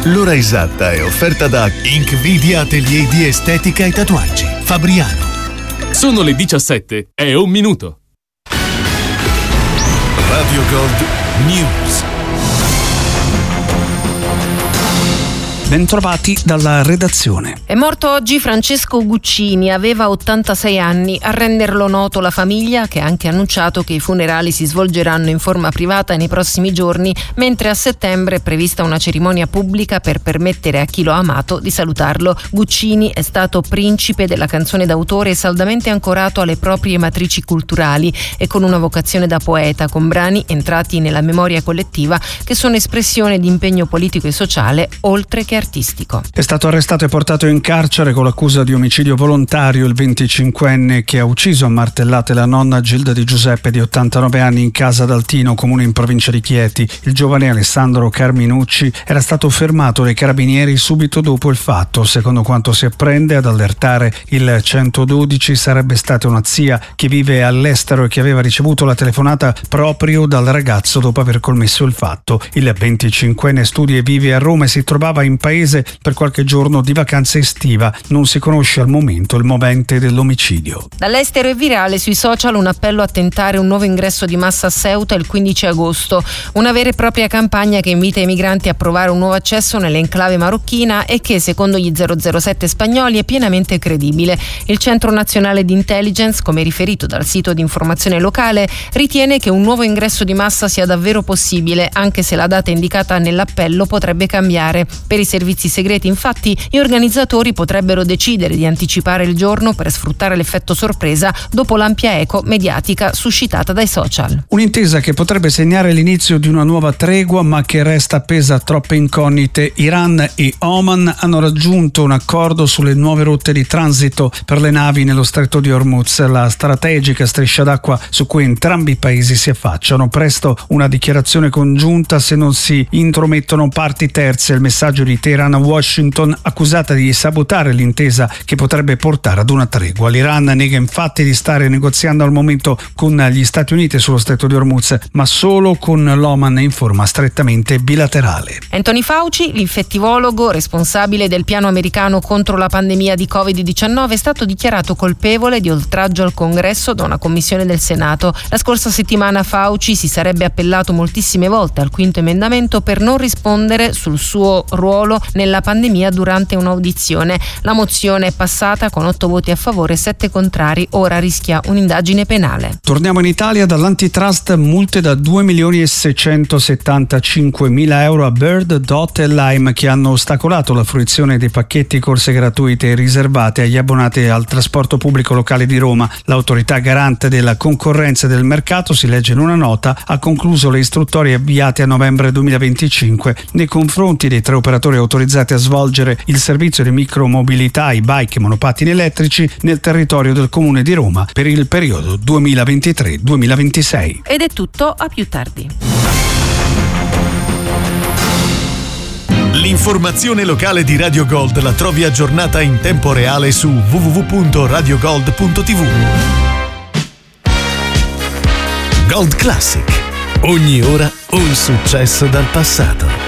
L'ora esatta è offerta da Inkvidia Atelier di Estetica e Tatuaggi, Fabriano. Sono le 17, è un minuto. Radio Gold News. Bentrovati dalla redazione. È morto oggi Francesco Guccini, aveva 86 anni. A renderlo noto la famiglia, che ha anche annunciato che i funerali si svolgeranno in forma privata nei prossimi giorni, mentre a settembre è prevista una cerimonia pubblica per permettere a chi lo ha amato di salutarlo. Guccini è stato principe della canzone d'autore, saldamente ancorato alle proprie matrici culturali e con una vocazione da poeta, con brani entrati nella memoria collettiva che sono espressione di impegno politico e sociale, oltre che artistico. È stato arrestato e portato in carcere con l'accusa di omicidio volontario il 25enne che ha ucciso a martellate la nonna Gilda Di Giuseppe di 89 anni in casa d'Altino, comune in provincia di Chieti. Il giovane Alessandro Carminucci era stato fermato dai carabinieri subito dopo il fatto. Secondo quanto si apprende, ad allertare il 112 sarebbe stata una zia che vive all'estero e che aveva ricevuto la telefonata proprio dal ragazzo dopo aver commesso il fatto. Il 25enne studia e vive a Roma e si trovava in paese per qualche giorno di vacanza estiva. Non si conosce al momento il movente dell'omicidio. Dall'estero è virale sui social un appello a tentare un nuovo ingresso di massa a Ceuta il 15 agosto. Una vera e propria campagna che invita i migranti a provare un nuovo accesso nell'enclave marocchina e che, secondo gli 007 spagnoli, è pienamente credibile. Il Centro Nazionale di Intelligence, come riferito dal sito di informazione locale, ritiene che un nuovo ingresso di massa sia davvero possibile, anche se la data indicata nell'appello potrebbe cambiare. Per i servizi segreti, infatti, gli organizzatori potrebbero decidere di anticipare il giorno per sfruttare l'effetto sorpresa dopo l'ampia eco mediatica suscitata dai social. Un'intesa che potrebbe segnare l'inizio di una nuova tregua, ma che resta appesa a troppe incognite. Iran e Oman hanno raggiunto un accordo sulle nuove rotte di transito per le navi nello stretto di Hormuz, la strategica striscia d'acqua su cui entrambi i paesi si affacciano. Presto una dichiarazione congiunta se non si intromettono parti terze. Il messaggio di Teheran a Washington, accusata di sabotare l'intesa che potrebbe portare ad una tregua. L'Iran nega infatti di stare negoziando al momento con gli Stati Uniti sullo stretto di Hormuz, ma solo con l'Oman in forma strettamente bilaterale. Anthony Fauci, l'infettivologo responsabile del piano americano contro la pandemia di Covid-19, è stato dichiarato colpevole di oltraggio al Congresso da una commissione del Senato. La scorsa settimana Fauci si sarebbe appellato moltissime volte al quinto emendamento per non rispondere sul suo ruolo nella pandemia durante un'audizione. La mozione è passata con 8 voti a favore e 7 contrari. Ora rischia un'indagine penale. Torniamo in Italia. Dall'antitrust multe da 2.675.000 euro a Bird, Dot e Lime, che hanno ostacolato la fruizione dei pacchetti corse gratuite riservate agli abbonati al trasporto pubblico locale di Roma. L'autorità garante della concorrenza e del mercato, si legge in una nota, ha concluso le istruttorie avviate a novembre 2025 nei confronti dei 3 operatori autorizzati a svolgere il servizio di micromobilità, i bike e monopattini elettrici nel territorio del Comune di Roma per il periodo 2023-2026. Ed è tutto, a più tardi. L'informazione locale di Radio Gold la trovi aggiornata in tempo reale su www.radiogold.tv. Gold Classic. Ogni ora un successo dal passato.